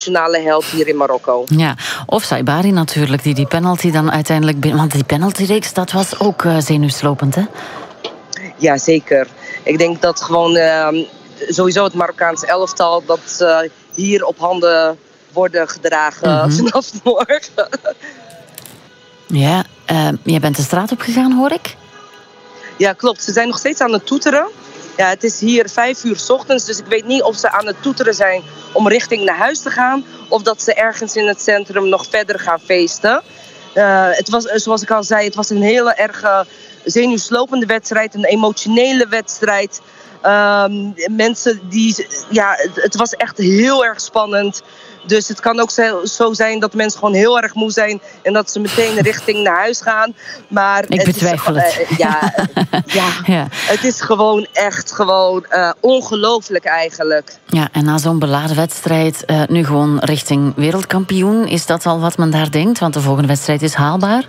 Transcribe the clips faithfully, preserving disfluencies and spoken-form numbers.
nationale held hier in Marokko. Ja, of Saibari natuurlijk, die die penalty dan uiteindelijk binnen... Want die penaltyreeks, dat was ook uh, zenuwslopend, hè? Ja, zeker. Ik denk dat gewoon uh, sowieso het Marokkaanse elftal... dat uh, hier op handen worden gedragen mm-hmm. vanaf morgen. Ja, uh, jij bent de straat op gegaan, hoor ik? Ja, klopt. Ze zijn nog steeds aan het toeteren. Ja, het is hier vijf uur 's ochtends, dus ik weet niet of ze aan het toeteren zijn om richting naar huis te gaan, of dat ze ergens in het centrum nog verder gaan feesten. Uh, het was, zoals ik al zei, het was een hele erg uh, zenuwslopende wedstrijd, een emotionele wedstrijd. Um, mensen die, ja, het, het was echt heel erg spannend. Dus het kan ook zo zijn dat mensen gewoon heel erg moe zijn en dat ze meteen richting naar huis gaan. Maar ik het betwijfel is, het. Uh, ja, ja, ja, het is gewoon echt gewoon uh, ongelooflijk eigenlijk. Ja, en na zo'n beladen wedstrijd uh, nu gewoon richting wereldkampioen. Is dat al wat men daar denkt? Want de volgende wedstrijd is haalbaar.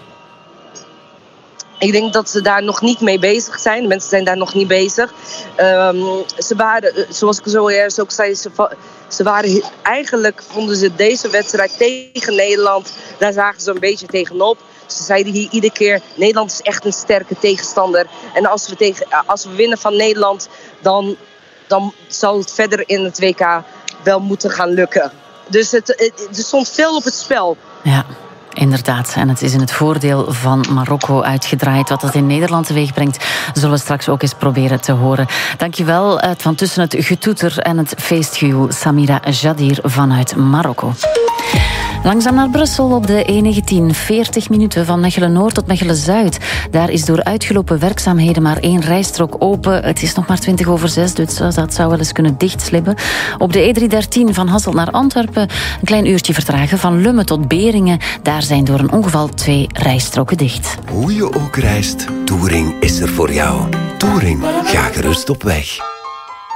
Ik denk dat ze daar nog niet mee bezig zijn. De mensen zijn daar nog niet bezig. Um, ze waren, zoals ik zojuist ook zei, ze, ze waren eigenlijk, vonden ze deze wedstrijd tegen Nederland, daar zagen ze een beetje tegenop. Ze zeiden hier iedere keer, Nederland is echt een sterke tegenstander. En als we, tegen, als we winnen van Nederland, dan, dan zal het verder in het W K wel moeten gaan lukken. Dus het, het, er stond veel op het spel. Ja. Inderdaad, en het is in het voordeel van Marokko uitgedraaid. Wat dat in Nederland teweeg brengt, zullen we straks ook eens proberen te horen. Dankjewel van tussen het getoeter en het feestgejoel, Samira Jadir vanuit Marokko. Langzaam naar Brussel op de E negentien, veertig minuten van Mechelen-Noord tot Mechelen-Zuid. Daar is door uitgelopen werkzaamheden maar één rijstrook open. Het is nog maar twintig over zes, dus dat zou wel eens kunnen dichtslippen. Op de E driehonderddertien van Hasselt naar Antwerpen een klein uurtje vertragen. Van Lummen tot Beringen, daar zijn door een ongeval twee rijstroken dicht. Hoe je ook reist, Touring is er voor jou. Touring, ga gerust op weg.